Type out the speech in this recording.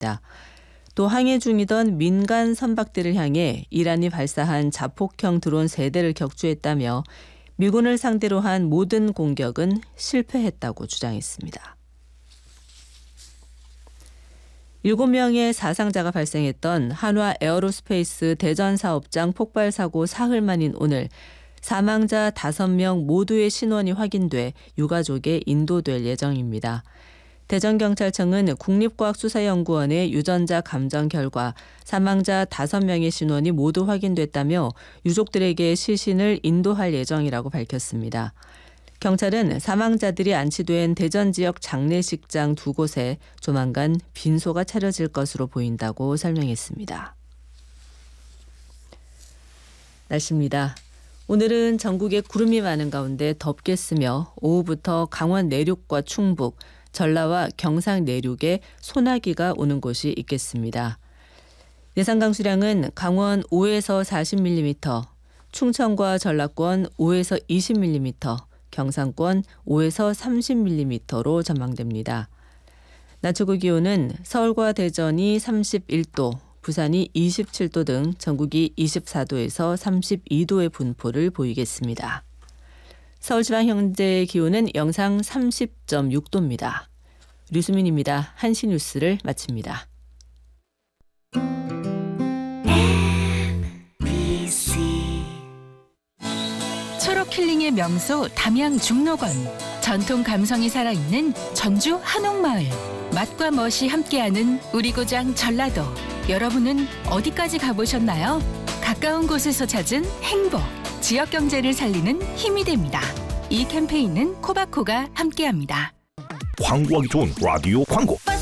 밝혔습니다. 또 항해 중이던 민간 선박들을 향해 이란이 발사한 자폭형 드론 3대를 격추했다며 미군을 상대로 한 모든 공격은 실패했다고 주장했습니다. 7명의 사상자가 발생했던 한화 에어로스페이스 대전 사업장 폭발 사고 사흘 만인 오늘 사망자 5명 모두의 신원이 확인돼 유가족에 인도될 예정입니다. 대전경찰청은 국립과학수사연구원의 유전자 감정 결과 사망자 5명의 신원이 모두 확인됐다며 유족들에게 시신을 인도할 예정이라고 밝혔습니다. 경찰은 사망자들이 안치된 대전 지역 장례식장 2곳에 조만간 빈소가 차려질 것으로 보인다고 설명했습니다. 날씨입니다. 오늘은 전국에 구름이 많은 가운데 덥겠으며 오후부터 강원 내륙과 충북, 전라와 경상 내륙에 소나기가 오는 곳이 있겠습니다. 예상 강수량은 강원 5에서 40mm, 충청과 전라권 5에서 20mm, 경상권 5에서 30mm로 전망됩니다. 낮 최고 기온은 서울과 대전이 31도, 부산이 27도 등 전국이 24도에서 32도의 분포를 보이겠습니다. 서울 지방 현재 기온은 영상 30.6도입니다. 류수민입니다. 한시 뉴스를 마칩니다. 초록 힐링의 명소 담양 중록원. 전통 감성이 살아있는 전주 한옥마을. 맛과 멋이 함께하는 우리 고장 전라도. 여러분은 어디까지 가보셨나요? 가까운 곳에서 찾은 행복. 지역 경제를 살리는 힘이 됩니다. 이 캠페인은 코바코가 함께합니다. 광고하기 좋은 라디오 광고.